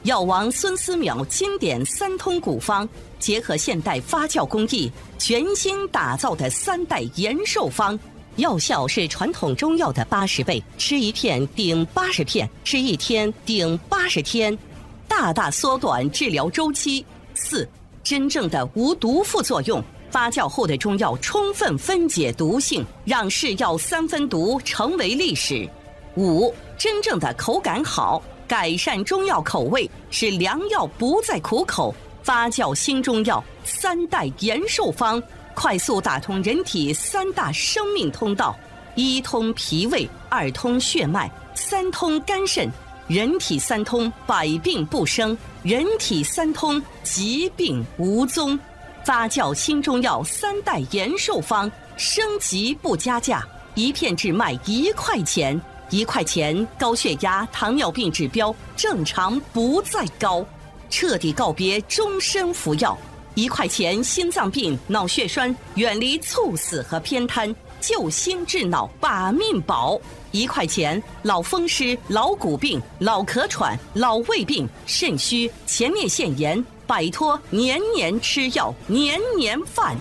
药王孙思邈经典3通古方，结合现代发酵工艺，全新打造的3代延寿方。药效是传统中药的80倍，吃1片顶80片，吃1天顶80天，大大缩短治疗周期。4、真正的无毒副作用，发酵后的中药充分分解毒性，让是药3分毒成为历史。5、真正的口感好，改善中药口味，使良药不再苦口。发酵新中药3代延寿方，快速打通人体3大生命通道：1通脾胃，2通血脉，3通肝肾。人体3通，百病不生；人体3通，疾病无踪。发酵新中药3代延寿方，升级不加价，1片只卖1块钱，1块钱高血压、糖尿病指标正常不再高，彻底告别终身服药。1块钱心脏病、脑血栓远离猝死和偏瘫，救心治脑把命保。1块钱老风湿、老骨病、老咳喘、老胃病、肾虚、前列腺炎，摆脱年年吃药、年年犯。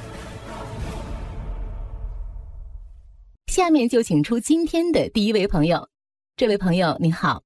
下面就请出今天的第一位朋友。这位朋友你好。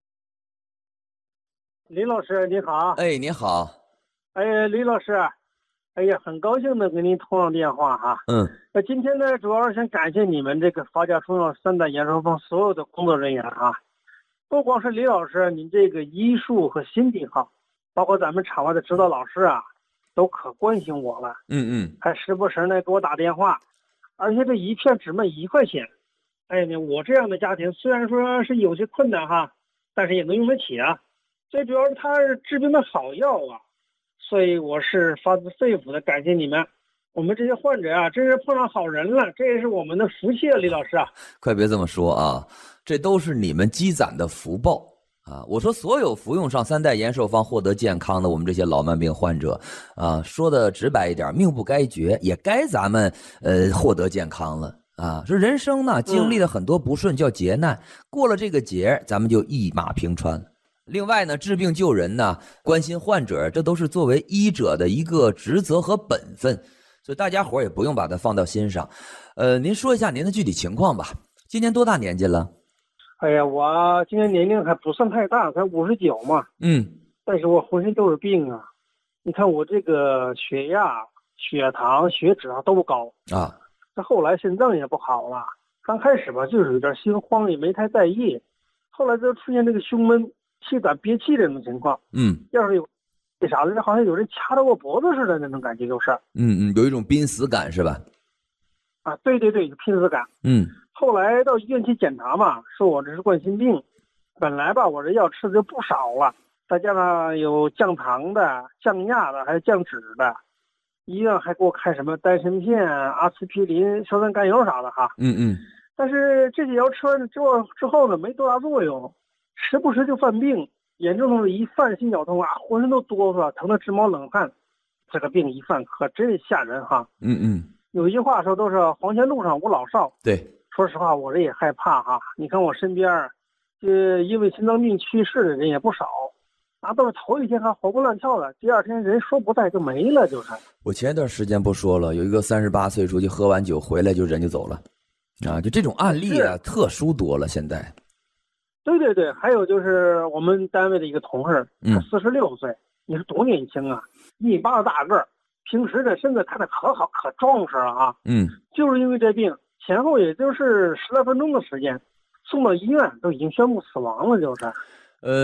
林老师你好。 哎，你好。 哎，林老师，哎呀，很高兴的跟您通上电话哈。今天呢，主要是想感谢你们这个发酵中药3代延寿方所有的工作人员啊，不光是李老师，您这个医术和心地好，包括咱们场外的指导老师啊，都可关心我了。还时不时呢给我打电话，而且这1片只卖1块钱。哎，我这样的家庭虽然说是有些困难哈，但是也能用得起啊。最主要是它是治病的好药啊。所以我是发自肺腑的感谢你们，我们这些患者啊，真是碰上好人了，这也是我们的福气啊，李老师啊。 快别这么说啊，这都是你们积攒的福报啊！我说所有服用上3代延寿方获得健康的我们这些老慢病患者啊，说的直白一点，命不该绝，也该咱们获得健康了啊！说人生呢经历了很多不顺叫劫难，过了这个劫，咱们就一马平川。另外呢，治病救人呢，关心患者，这都是作为医者的一个职责和本分，所以大家伙也不用把它放到心上。您说一下您的具体情况吧。今年多大年纪了？ 哎呀，我今年年龄还不算太大，才59嘛。但是我浑身都是病啊。你看我这个血压、血糖、血脂都高啊。这后来心脏也不好了，刚开始吧就是有点心慌，也没太在意，后来就出现这个胸闷、气短、憋气这种情况。要是有为啥呢？好像有人掐着我脖子似的那种感觉，就是。 有一种濒死感是吧？ 啊，对对对，有濒死感。后来到医院去检查嘛，说我这是冠心病。本来吧，我这药吃的就不少了，再加上有降糖的、降压的，还有降脂的。医院还给我开什么丹参片、阿司匹林、硝酸甘油啥的哈。但是这些药吃完之后呢，没多大作用，时不时就犯病。严重的一犯心绞痛啊，浑身都哆嗦，疼得直冒冷汗。这个病一犯可真吓人哈。有一句话说都是黄泉路上无老少。 对， 说实话我这也害怕哈。你看我身边因为心脏病去世的人也不少，都是头一天还活蹦乱跳的，第二天人说不在就没了，就是。 我前一段时间不说了，有一个38岁出去喝完酒回来就人就走了啊，就这种案例啊特殊多了现在。 对对对，还有就是我们单位的一个同事，他46岁，你说多年轻啊，1.8米的大个儿，平时的身子看着可好可壮实了啊。就是因为这病，前后也就是10来分钟的时间，送到医院都已经宣布死亡了，就是。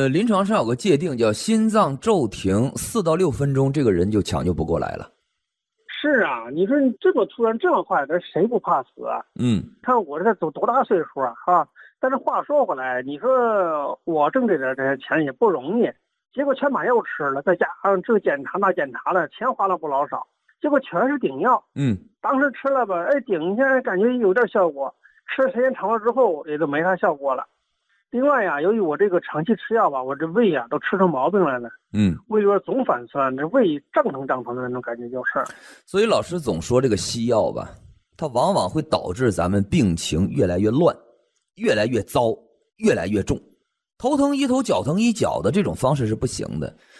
临床上有个界定叫心脏骤停4到6分钟，这个人就抢救不过来了。 是啊，你说你这么突然这么快，这谁不怕死啊？看我这多大岁数啊哈！但是话说回来，你说我挣这点钱也不容易，结果全把药吃了，再加上这检查那检查的，钱花了不老少，结果全是顶药。当时吃了吧，顶一下感觉有点效果，吃时间长了之后也就没啥效果了。另外呀，由于我这个长期吃药吧，我这胃啊都吃出毛病来了。胃里边总反酸，这胃胀腾的那种感觉就是。 所以老师总说这个西药吧，它往往会导致咱们病情越来越乱，越来越糟，越来越重。头疼医头，脚疼医脚的这种方式是不行的。